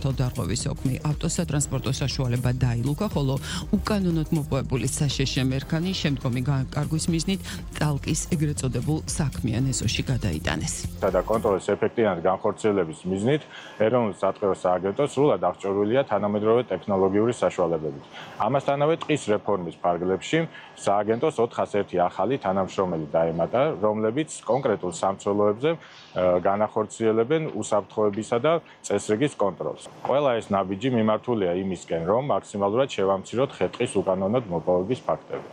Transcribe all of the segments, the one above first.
მართლდარღვევის ოქმი ავტოსატრანსპორტო საშუალება დაილუქა, ხოლო უკანონოდ მოპოვებული საშეშე მერქანი შემდგომი განკარგვის მიზნით წალკის ეგრეთ წოდებულ საქმიან ეზოში გადაიტანეს. და კონტროლის ეფექტიანად განხორციელების მიზნით ეროვნულ სატყეო სააგენტო სრულად აღჭურვილია თანამედროვე ტექნოლოგიური საშუალებებით. ამასთანავე ტყის რეფორმის ფარგლებში სააგენტოს 401 ახალი თანამშრომელი დაემატა, რომლებიც კონკრეტულ სამცველოებზე განახორციელებენ უსაფრთხოებისა და წესრიგის კონტროლს. ყველა ეს ნაბიჯი მიმართულია იმისკენ, რომ მაქსიმალურად შევამციროთ ხე-ტყის უკანონოდ მოპოვების ფაქტები.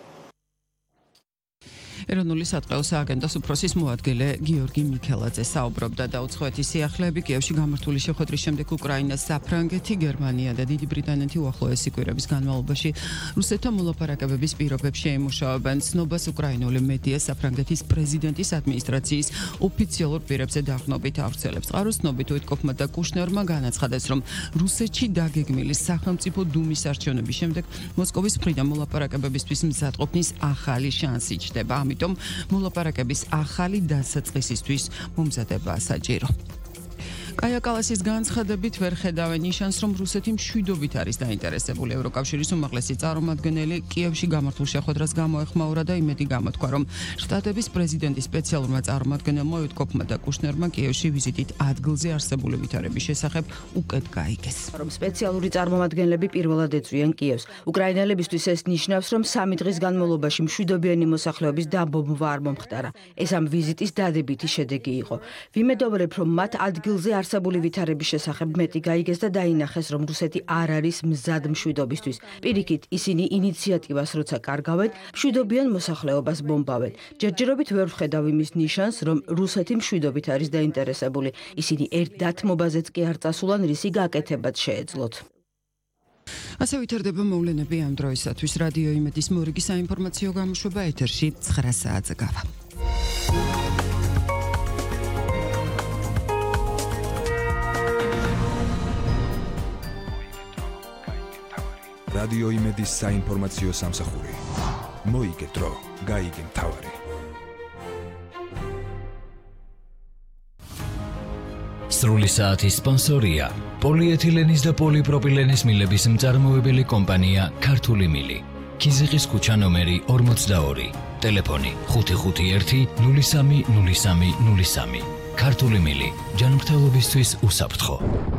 ეროვნული სატყეო სააგენტოს უფროსის მოადგილე გიორგი მიქელაძე საუბრობდა და უცხოეთის სიახლეები კიევში გამართული შეხვედრის შემდეგ უკრაინა, საფრანგეთი, გერმანია და დიდი ბრიტანეთი უახლოესი კვირების განმავლობაში რუსეთთან მოლაპარაკებების პირობებს შეიმუშავებენ. ცნობას უკრაინული მედია საფრანგეთის პრეზიდენტის ადმინისტრაციის ოფიციალურ პირებზე დაყრდნობით ავრცელებს. წყაროს ცნობით უიტკოფმა და კუშნერმა განაცხადეს, რომ რუსეთში დაგეგმილი სახელმწიფო დუმის არჩევნების შემდეგ მოსკოვის მხრიდან მოლაპარაკებებისთვის მზადყოფნის ახალი შანსი ჩნდება. ამიტომ მოლაპარაკების ახალი დასაწყისისთვის მომზადება საჭირო. კაია კალასის განცხადებით ვერ ხედავენ ნიშანს, რომ რუსეთი მშვიდობით არის დაინტერესებული. ევროკავშირის უმაღლესი წარმომადგენელი კიევში გამართულ შეხვედრას გამოეხმაურა და იმედი გამოთქვა, რომ შტატების პრეზიდენტის სპეციალურმა წარმომადგენელმა უიტკოფმა და კუშნერმა კიევში ვიზიტით ადგილზე არსებული ვითარების შესახებ უკეთ გაიგეს. რომ სპეციალური წარმომადგენლები პირველად ეწვიან კიევს. უკრაინელებისთვის ეს ნიშნავს, რომ 3 დღის განმავლობაში მშვიდობიანი მოსახლეობის დაბომბვა არ მომხდარა. ეს ამ ვიზიტის დადებითი შედეგი იყო. ვიმედოვებ, რომ მათ ადგილზე არსებული ვითარების შესახებ მეტი გაიგეს და დაინახეს, რომ რუსეთი არ არის მზად მშვიდობისთვის. პირიქით, ისინი ინიციატივას როცა კარგავენ, მშვიდობიან მოსახლეობას ბომბავენ. ჯერჯერობით ვერ ვხედავ იმის ნიშანს, რომ რუსეთი მშვიდობით არის დაინტერესებული. ისინი ერთ დათმობაზეც კი არ წასულან, რისი გაკეთებაც შეეძლოთ. ასე ვითარდება მოვლენები ამ დროისათვის. რადიო იმედის მორიგი საინფორმაციო გამოშვება ეთერში 9 საათზე გავა. რადიო იმედის საინფორმაციო სამსახური. მოიგე დრო, გაიგე მთავარი. სრული საათის სპონსორია პოლიეთილენის და პოლიპროპილენის მილების მწარმოებელი კომპანია ქართული მილი. ქიზიყის ქუჩა ნომერი 42. ტელეფონი 551 03 03 03. ქართული მილი. ჯანმრთელობისთვის უსაფრთხო.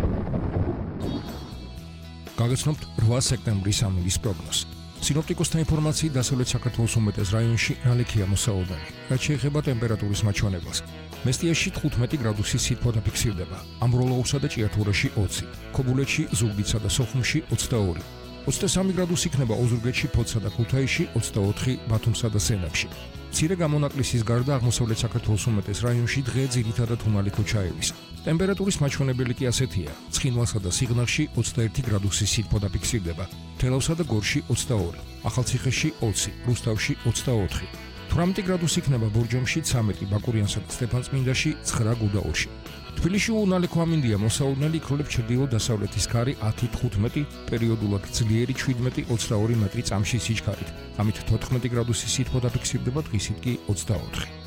გაგაცნობთ 8 სექტემბრის ამინდის პროგნოზს. სინოპტიკოსთა ინფორმაციით დასავლეთ საქართველოს უმეტეს რაიონში ნალექია მოსაუბანი. რაც შეეხება ტემპერატურის მაჩვენებელს. მესტიაში 15 გრადუსის სითბო დაფიქსირდება. ამბროლოურსა და ჭიათურაში 20, ქობულეთში, ზუგდიდსა და სოხუმში 22. 23 გრადუსი იქნება ოზურგეთში, ფოთსა და ქუთაისში, 24 ბათუმსა და სენაკში. მცირე გამონაკლისის გარდა აღმოსავლეთ საქართველოს უმეტეს რაიონში დღე ძირითადად თუნალი ქუჩაევის. ტემპერატურის მაჩვენებელი კი ასეთია: ცხინვალსა და სიღნაღში 21 გრადუსის სითბო დაფიქსირდება, თელავსა და გორში 22, ახალციხეში 20, რუსთავში 24. 18 გრადუსი იქნება ბორჯომში, 13 ბაკურიანსა და სტეფანწმინდაში, 9 გუდაურში. თბილისში უნალექო ამინდია მოსაუბნელი იქროლებს ჩრდილო-დასავლეთის ქარი 10-15, პერიოდულად ძლიერი 17-22 მეტრი წამში სიჩქარით. ამით 14 გრადუსის სითბო დაფიქსირდება, დღისით კი 24.